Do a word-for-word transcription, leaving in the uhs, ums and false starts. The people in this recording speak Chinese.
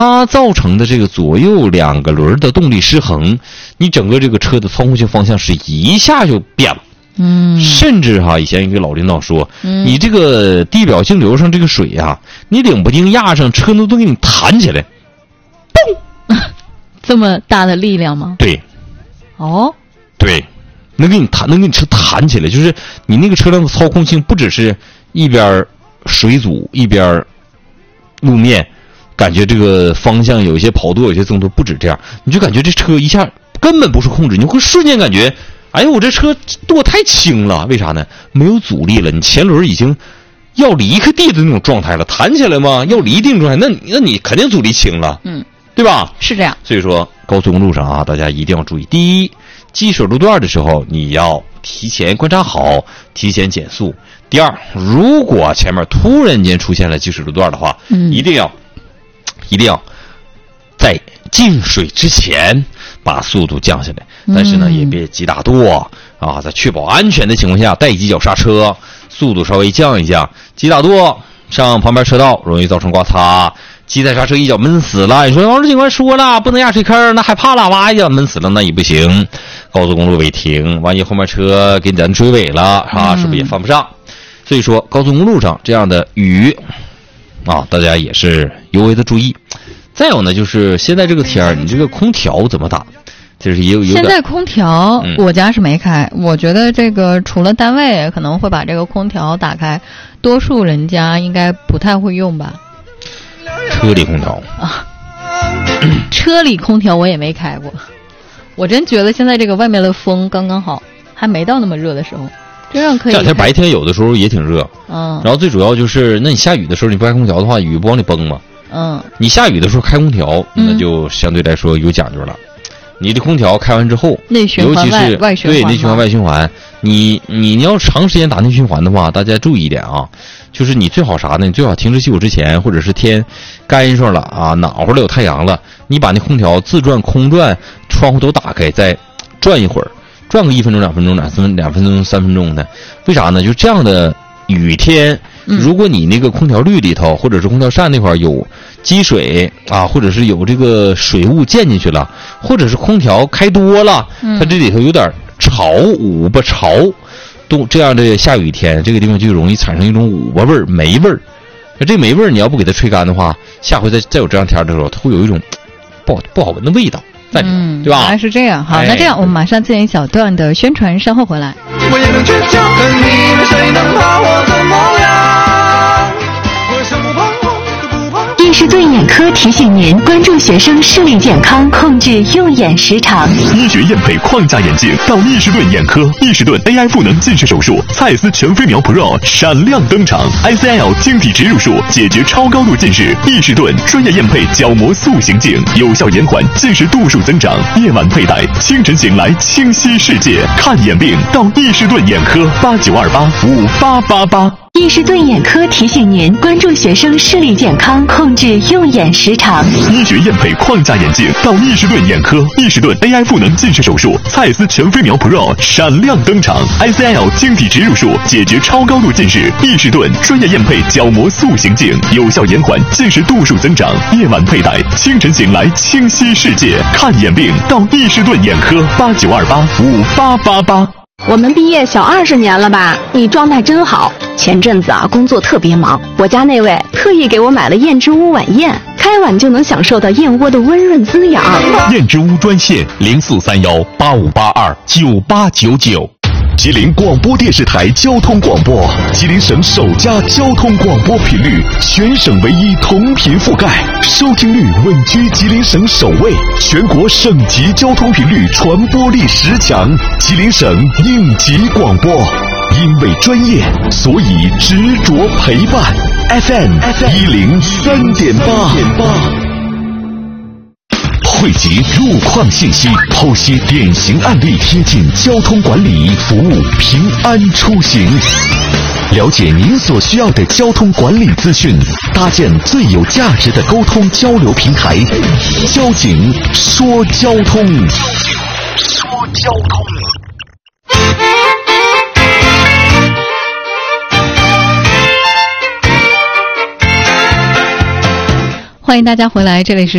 它造成的这个左右两个轮的动力失衡，你整个这个车的操控性方向是一下就变了。 嗯， 甚至哈，以前一个老领导说， 嗯、 你这个地表径流上这个水呀、啊，你领不定压上，车都都给你弹起来， 嘣，这么大的力量吗？ 对， 哦， 对，能给你弹，能给你车弹起来，就是你那个车辆的操控性不只是一边水阻一边路面，感觉这个方向有一些跑多，有些增多，不止这样，你就感觉这车一下根本不是控制，你会瞬间感觉。哎呦，我这车舵太轻了，为啥呢？没有阻力了，你前轮已经要离开地的那种状态了，弹起来吗？要离地的状态，那你那你肯定阻力轻了， 嗯， 对吧？ 是这样。 所以说，高速公路上啊，大家一定要注意：第一，积水路段的时候，你要提前观察好，提前减速；第二，如果前面突然间出现了积水路段的话， 嗯， 一定要一定要在进水之前把速度降下来。但是呢，也别急打舵啊，在确保安全的情况下带几脚刹车，速度稍微降一降。急打舵上旁边车道容易造成刮擦，急踩刹车一脚闷死了。你说王警官说了不能压水坑，那害怕了，哇一脚闷死了那也不行。高速公路违停，万一后面车给咱追尾了啊，是不是也犯不上？所以说高速公路上这样的雨啊，大家也是尤为的注意。再有呢，就是现在这个天儿，你这个空调怎么打？就是也有有现在空调、嗯、我家是没开，我觉得这个除了单位可能会把这个空调打开，多数人家应该不太会用吧。 车里空调啊，车里空调我也没开过，我真觉得现在这个外面的风刚刚好，还没到那么热的时候，这样可以。 这两天白天有的时候也挺热， 嗯， 然后最主要就是，那你下雨的时候你不开空调的话，雨不往里崩吗？ 嗯， 你下雨的时候开空调，那就相对来说有讲究了。嗯，你的空调开完之后， 内循环尤其是外循环， 对内循环外循环，你你你要长时间打内循环的话，大家注意一点啊，就是你最好啥呢？你最好停止熄火之前，或者是天干上了啊，暖和了有太阳了，你把那空调自转、空转，窗户都打开，再转一会儿，转个一分钟、两分钟、两分两分钟、三分钟的。为啥呢？就这样的雨天，如果你那个空调滤里头，或者是空调扇那块有积水啊，或者是有这个水雾溅进去了，或者是空调开多了，它这里头有点潮捂巴潮，都这样的下雨天，这个地方就容易产生一种捂巴味儿、霉味儿。那这霉味儿你要不给它吹干的话，下回再再有这样天的时候，它会有一种不好不好闻的味道在里头， 嗯， 对吧？ 原来是这样。好， 哎、 那这样我们马上进行一小段的宣传，稍后回来。 我也能倔强，但你们谁能把我的模样？我想不怕我不怕。 易士顿眼科提醒您关注学生视力健康，控制用眼时长。 医学验配框架眼镜到易士顿眼科，易士顿 A I 赋能近视手术，蔡司全飞秒 Pro 闪亮登场 ，I C L 晶体植入术解决超高度近视。易士顿专业验配角膜塑形镜，有效延缓近视度数增长。夜晚佩戴，清晨醒来清晰世界。看眼病到易士顿眼科，八九二八五八八八。 易士顿眼科提醒您关注学生视力健康，控制用眼时长。 医学验配框架眼镜到易士顿眼科，易士顿 A I 赋能近视手术，蔡司全飞秒 Pro 闪亮登场 ，I C L 晶体植入术解决超高度近视。易士顿专业验配角膜塑形镜，有效延缓近视度数增长。夜晚佩戴，清晨醒来清晰世界。看眼病到易士顿眼科，八九二八五八八八。 我们毕业小二十年了吧？你状态真好。前阵子啊，工作特别忙，我家那位特意给我买了燕之屋晚宴，开碗就能享受到燕窝的温润滋养。 燕之屋专线零四三幺八五八二九八九九。吉林广播电视台交通广播，吉林省首家交通广播频率，全省唯一同频覆盖，收听率稳居吉林省首位，全国省级交通频率传播力十强，吉林省应急广播。因为专业，所以执着陪伴。F M 一零三点八。汇集路况信息，剖析典型案例，贴近交通管理，服务平安出行。了解您所需要的交通管理资讯，搭建最有价值的沟通交流平台。交警说交通，说交通。 欢迎大家回来，这里是